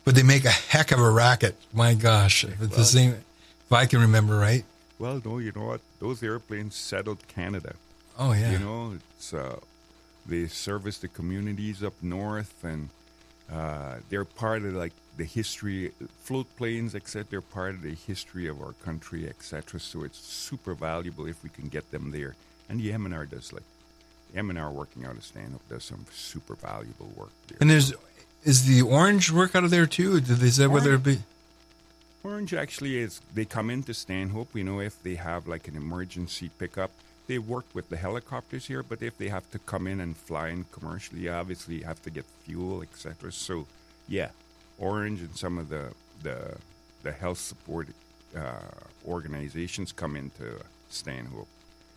But they make a heck of a racket. My gosh. If it's the same, if I can remember right. Well, no, you know what? Those airplanes settled Canada. Oh, yeah. You know, it's they service the communities up north, and they're part of like the history. Float planes, etc. They're part of the history of our country, etc. So it's super valuable if we can get them there. And the M&R does M&R working out of Stanhope does some super valuable work there. And is the Orange work out of there too? Did they say whether it be? Orange actually is. They come into Stanhope. You know, if they have like an emergency pickup. They work with the helicopters here, but if they have to come in and fly in commercially, obviously you have to get fuel, etc. So, yeah, Orange and some of the health support organizations come into Stanhope.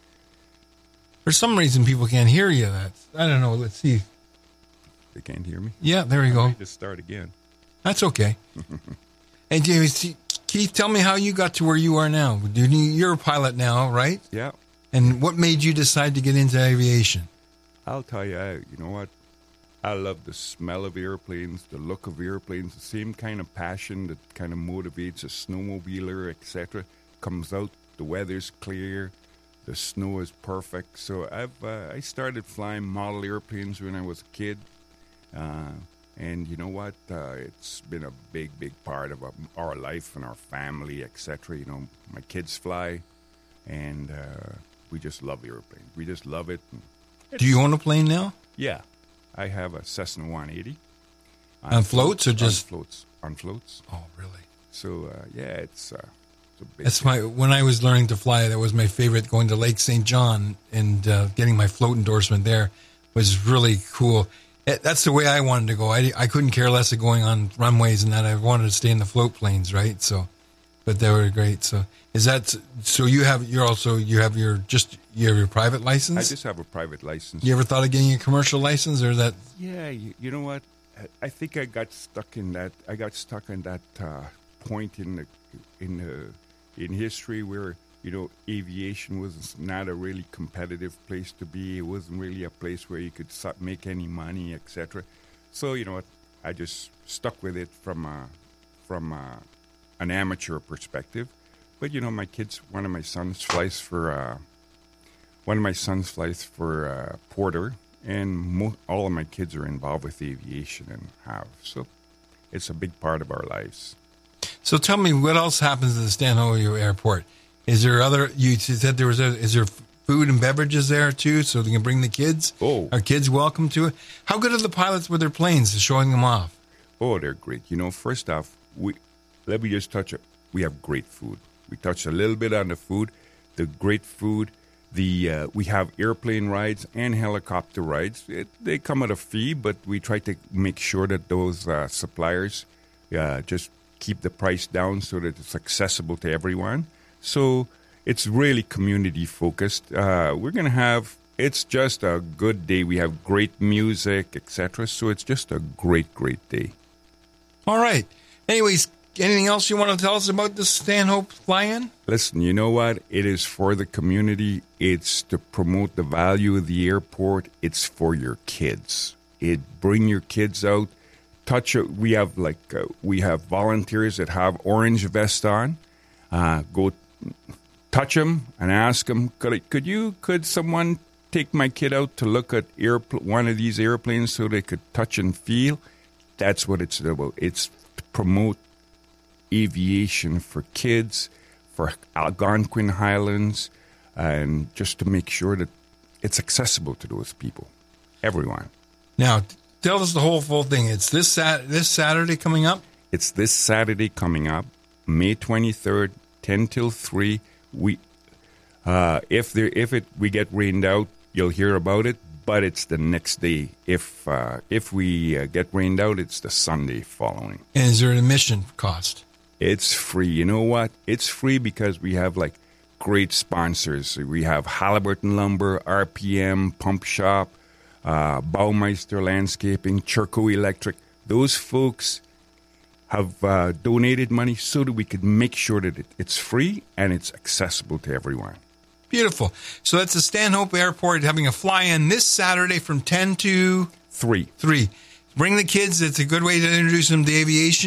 For some reason, people can't hear you. I don't know. Let's see. They can't hear me? Yeah, there we go. Just start again. That's okay. And Keith, tell me how you got to where you are now. You're a pilot now, right? Yeah. And what made you decide to get into aviation? I'll tell you, you know what? I love the smell of airplanes, the look of airplanes, the same kind of passion that kind of motivates a snowmobiler, etc. Comes out, the weather's clear, the snow is perfect. So I started flying model airplanes when I was a kid. And you know what? It's been a big, big part of our life and our family, etc. You know, my kids fly, and we just love airplanes. We just love it. Do you own a plane now? Yeah. I have a Cessna 180. On floats or just? On floats. Oh, really? So, yeah, it's a big That's when I was learning to fly, that was my favorite, going to Lake St. John and getting my float endorsement there was really cool. That's the way I wanted to go. I couldn't care less of going on runways and that. I wanted to stay in the float planes, right? So, but they were great. So is that, so you have your private license? I just have a private license. You ever thought of getting a commercial license or that? Yeah. You know what? I think I got stuck in that. I got stuck in that point in history where, you know, aviation was not a really competitive place to be. It wasn't really a place where you could make any money, etc. So, you know what? I just stuck with it from an amateur perspective. But, you know, one of my sons flies for Porter, and all of my kids are involved with aviation and have. So it's a big part of our lives. So tell me, what else happens at the Stanhope Airport? Is there you said is there food and beverages there too, so they can bring the kids? Oh. Are kids welcome to it? How good are the pilots with their planes, showing them off? Oh, they're great. You know, first off, let me just touch it. We have great food. We touched a little bit on the food. The great food. We have airplane rides and helicopter rides. They come at a fee, but we try to make sure that those suppliers just keep the price down so that it's accessible to everyone. So it's really community focused. It's just a good day. We have great music, etc. So it's just a great, great day. All right. Anyways, anything else you want to tell us about the Stanhope fly-in? Listen, you know what? It is for the community. It's to promote the value of the airport. It's for your kids. Bring your kids out. We have volunteers that have orange vest on. Go touch them and ask them, could someone take my kid out to look at one of these airplanes so they could touch and feel? That's what it's about. It's to promote aviation for kids, for Algonquin Highlands, and just to make sure that it's accessible to those people, everyone. Now, tell us the whole full thing. It's this Saturday coming up? It's this Saturday coming up, May 23rd, 10 till 3. We get rained out, you'll hear about it, but it's the next day. If we get rained out, it's the Sunday following. And is there an admission cost? It's free. You know what? It's free because we have great sponsors. We have Halliburton Lumber, RPM, Pump Shop, Baumeister Landscaping, Churco Electric. Those folks have donated money so that we could make sure that it's free and it's accessible to everyone. Beautiful. So that's the Stanhope Airport having a fly-in this Saturday from 10 to 3. Bring the kids. It's a good way to introduce them to aviation.